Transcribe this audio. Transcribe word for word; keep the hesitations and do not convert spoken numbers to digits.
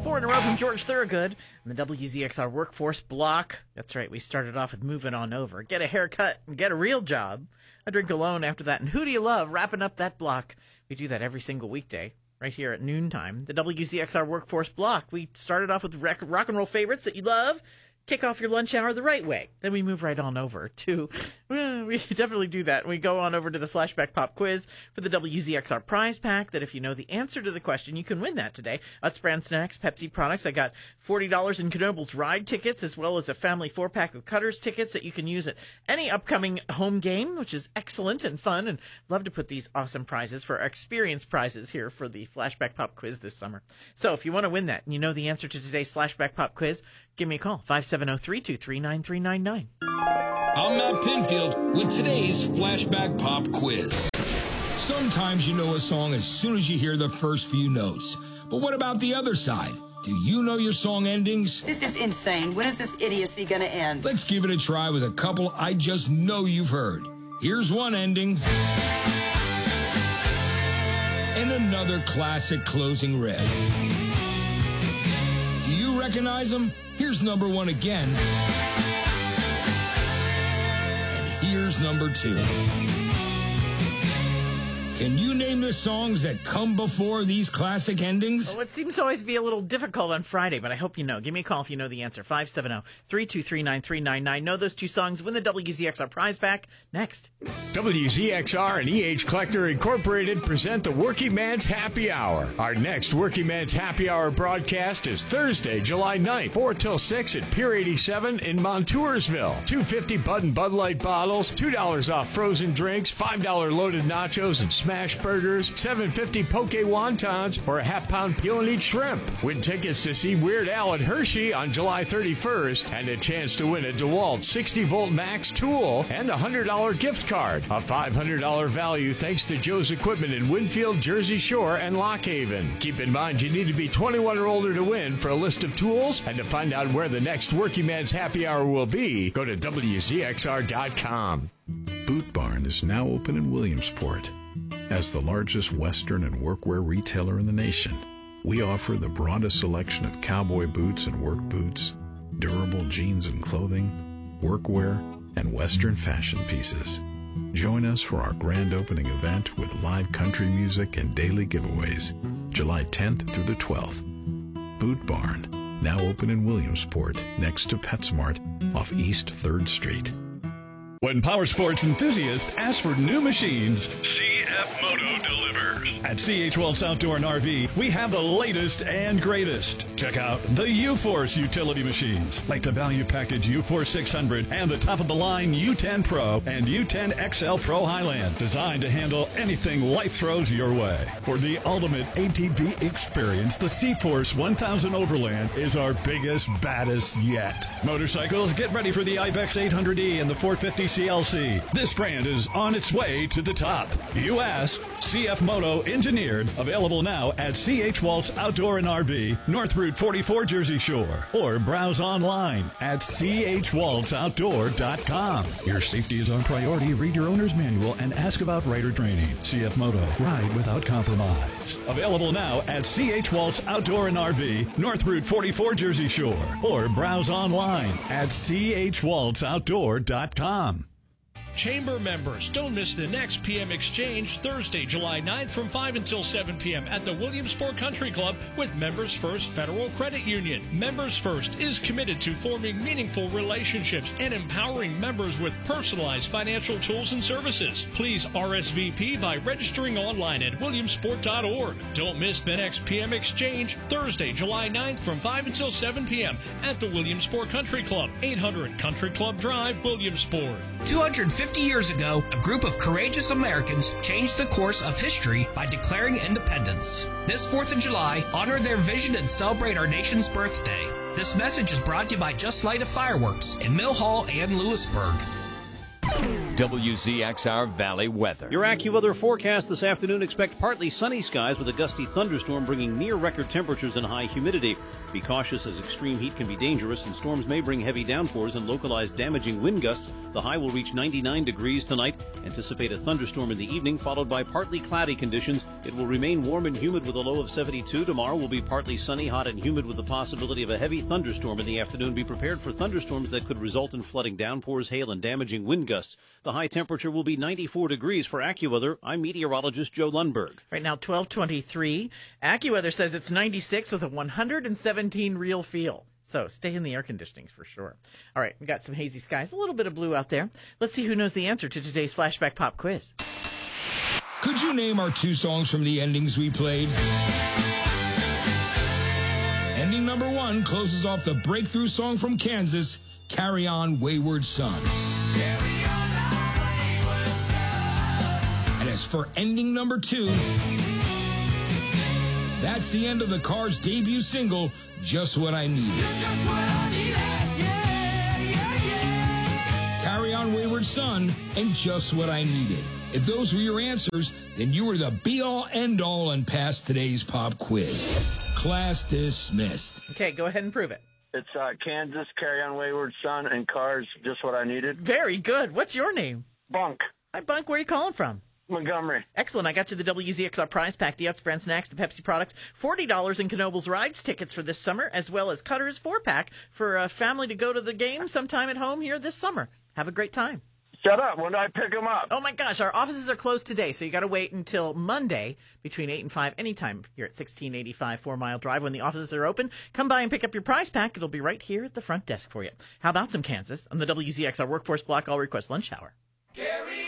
Four in a row from George Thorogood and the W Z X R Workforce Block. That's right, we started off with Moving On Over. Get a haircut and get a real job. I Drink Alone after that. And Who Do You Love? Wrapping up that block. We do that every single weekday right here at noontime. The W Z X R Workforce Block. We started off with rec- rock and roll favorites that you love. Kick off your lunch hour the right way. Then we move right on over to, well, we definitely do that. We go on over to the Flashback Pop Quiz for the W Z X R prize pack that if you know the answer to the question, you can win that today. Utz Brand Snacks, Pepsi products. I got forty dollars in Knoebels ride tickets as well as a family four-pack of Cutters tickets that you can use at any upcoming home game, which is excellent and fun. And love to put these awesome prizes for our experience prizes here for the Flashback Pop Quiz this summer. So if you want to win that and you know the answer to today's Flashback Pop Quiz, give me a call, five seven zero, three two three, nine three nine nine. I'm Matt Pinfield with today's Flashback Pop Quiz. Sometimes you know a song as soon as you hear the first few notes. But what about the other side? Do you know your song endings? This is insane. When is this idiocy going to end? Let's give it a try with a couple I just know you've heard. Here's one ending. And another classic closing riff. Do you recognize them? Here's number one again. And here's number two. Can you name the songs that come before these classic endings? Well, it seems to always be a little difficult on Friday, but I hope you know. Give me a call if you know the answer. five seven zero, three two three, nine three nine nine. Know those two songs. Win the W Z X R prize pack. Next. W Z X R and E H Collector Incorporated present the Working Man's Happy Hour. Our next Working Man's Happy Hour broadcast is Thursday, July ninth, four till six at Pier eighty-seven in Montoursville. two dollars and fifty cents Bud and Bud Light bottles, two dollars off frozen drinks, five dollars loaded nachos and smash burgers, seven dollars and fifty cents poke wontons, or a half-pound peel-and-eat shrimp. Win tickets to see Weird Al at Hershey on July thirty-first and a chance to win a DeWalt sixty volt max tool and a one hundred dollars gift card. A five hundred dollars value thanks to Joe's Equipment in Winfield, Jersey Shore, and Lock Haven. Keep in mind you need to be twenty-one or older to win. For a list of tools and to find out where the next Working Man's Happy Hour will be, go to W Z X R dot com. Boot Barn is now open in Williamsport. As the largest Western and workwear retailer in the nation, we offer the broadest selection of cowboy boots and work boots, durable jeans and clothing, workwear, and Western fashion pieces. Join us for our grand opening event with live country music and daily giveaways, July tenth through the twelfth. Boot Barn, now open in Williamsport, next to PetSmart, off East third Street. When power sports enthusiasts ask for new machines, C F Moto delivers. At C H Wells Outdoor and R V, we have the latest and greatest. Check out the U-Force utility machines, like the value package U Force six hundred and the top-of-the-line U ten Pro and U ten X L Pro Highland, designed to handle anything life throws your way. For the ultimate A T V experience, the C-Force one thousand Overland is our biggest, baddest yet. Motorcycles, get ready for the Ibex eight hundred E and the four fifty C L C. This brand is on its way to the top. You ask, C F Moto engineered, available now at C H Waltz Outdoor and R V, North Route forty-four, Jersey Shore, or browse online at C H waltz outdoor dot com. Your safety is our priority. Read your owner's manual and ask about rider training. C F Moto, ride without compromise. Available now at C H Waltz Outdoor and R V, North Route forty-four, Jersey Shore, or browse online at C H waltz outdoor dot com. Chamber members, don't miss the next P M Exchange Thursday, July ninth from five until seven p.m. at the Williamsport Country Club with Members First Federal Credit Union. Members First is committed to forming meaningful relationships and empowering members with personalized financial tools and services. Please R S V P by registering online at williamsport dot org. Don't miss the next P M Exchange Thursday, July ninth from five until seven p.m. at the Williamsport Country Club, eight hundred Country Club Drive, Williamsport. two hundred fifty years ago, a group of courageous Americans changed the course of history by declaring independence. This fourth of July, honor their vision and celebrate our nation's birthday. This message is brought to you by Just Light a Fireworks in Mill Hall and Lewisburg. W Z X R Valley weather. Your AccuWeather forecast this afternoon: expect partly sunny skies with a gusty thunderstorm bringing near record temperatures and high humidity. Be cautious as extreme heat can be dangerous and storms may bring heavy downpours and localized damaging wind gusts. The high will reach ninety-nine degrees tonight. Anticipate a thunderstorm in the evening followed by partly cloudy conditions. It will remain warm and humid with a low of seventy-two. Tomorrow will be partly sunny, hot and humid with the possibility of a heavy thunderstorm in the afternoon. Be prepared for thunderstorms that could result in flooding, downpours, hail and damaging wind gusts. The high temperature will be ninety-four degrees. For AccuWeather, I'm meteorologist Joe Lundberg. Right now, twelve twenty-three. AccuWeather says it's ninety-six with a one hundred seventeen real feel. So stay in the air conditioning for sure. All right, we got some hazy skies, a little bit of blue out there. Let's see who knows the answer to today's Flashback Pop Quiz. Could you name our two songs from the endings we played? Ending number one closes off the breakthrough song from Kansas, Carry On Wayward Son. Carry on, wayward son. And as for ending number two, that's the end of the Cars' debut single, Just What I Needed. Just what I needed. Yeah, yeah, yeah. Carry On Wayward Son and Just What I Needed. If those were your answers, then you were the be-all, end-all and passed today's pop quiz. Class dismissed. Okay, go ahead and prove it. It's uh, Kansas, Carry On Wayward Son, and Cars, Just What I Needed. Very good. What's your name? Bunk. Hi, Bunk. Where are you calling from? Montgomery. Excellent. I got you the W Z X R prize pack, the Utz brand snacks, the Pepsi products, forty dollars in Knoebels Rides tickets for this summer, as well as Cutter's four-pack for a family to go to the game sometime at home here this summer. Have a great time. Shut up. When do I pick them up? Oh, my gosh. Our offices are closed today, so you got to wait until Monday between eight and five, anytime here at sixteen eighty-five Four Mile Drive when the offices are open. Come by and pick up your prize pack. It'll be right here at the front desk for you. How about some Kansas on the W Z X R Workforce Block All Request Lunch Hour?